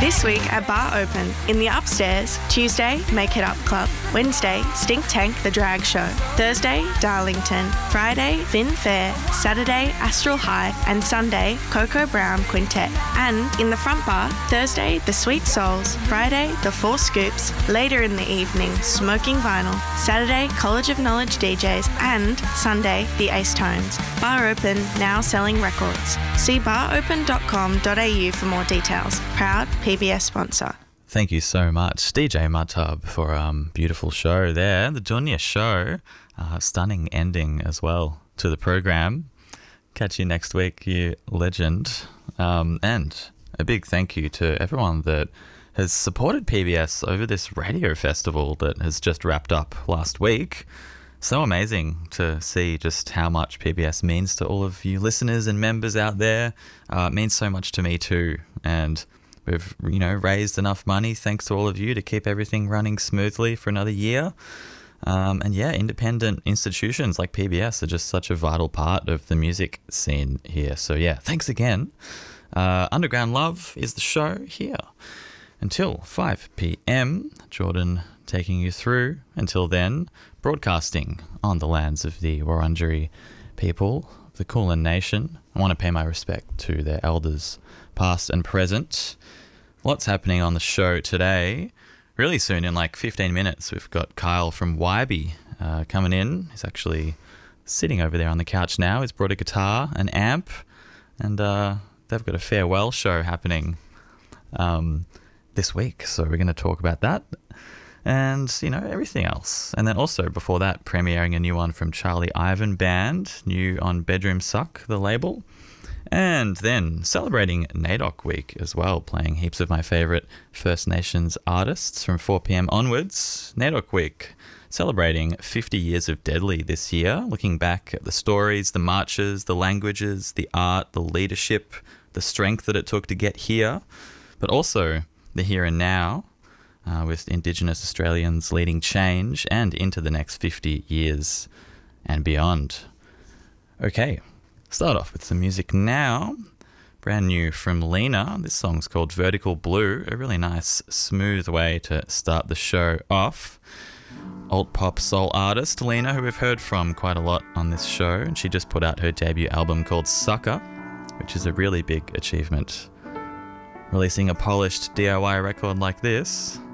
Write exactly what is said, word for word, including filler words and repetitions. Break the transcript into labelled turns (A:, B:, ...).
A: This week at Bar Open, in the upstairs, Tuesday, Make It Up Club. Wednesday, Stink Tank The Drag Show. Thursday, Darlington. Friday, Fin Fair. Saturday, Astral High. And Sunday, Coco Brown Quintet. And in the front bar, Thursday, The Sweet Souls. Friday, The Four Scoops. Later in the evening, Smoking Vinyl. Saturday, College of Knowledge D Js. And Sunday, The Ace Tones. Bar Open, now selling records. See bar open dot com dot a u for more details. Proud P B S sponsor.
B: Thank you so much, D J Mudtub, for a um, beautiful show there. The Dunya show, uh, stunning ending as well to the program. Catch you next week, you legend. Um, and a big thank you to everyone that has supported P B S over this radio festival that has just wrapped up last week. So amazing to see just how much P B S means to all of you listeners and members out there. Uh, it means so much to me too. And we've, you know, raised enough money, thanks to all of you, to keep everything running smoothly for another year. Um, and yeah, independent institutions like P B S are just such a vital part of the music scene here. So yeah, thanks again. Uh, Underground Love is the show here until five p.m. Jordan taking you through until then, broadcasting on the lands of the Wurundjeri people of the Kulin Nation. I want to pay my respect to their elders, past and present. Lots happening on the show today. Really soon, in like fifteen minutes, we've got Kyle from Wybie uh, coming in. He's actually sitting over there on the couch now. He's brought a guitar, an amp, and uh, they've got a farewell show happening um, this week. So we're going to talk about that. And, you know, everything else. And then also, before that, premiering a new one from Charlie Ivan Band, new on Bedroom Suck, the label. And then celebrating NAIDOC Week as well, playing heaps of my favourite First Nations artists from four p.m. onwards. NAIDOC Week, celebrating fifty years of Deadly this year, looking back at the stories, the marches, the languages, the art, the leadership, the strength that it took to get here, but also the here and now, Uh, with Indigenous Australians leading change and into the next fifty years and beyond. Okay, start off with some music now. Brand new from Lena. This song's called Vertical Blue, a really nice, smooth way to start the show off. Alt pop soul artist Lena, who we've heard from quite a lot on this show, and she just put out her debut album called Sucker, which is a really big achievement. Releasing a polished D I Y record like this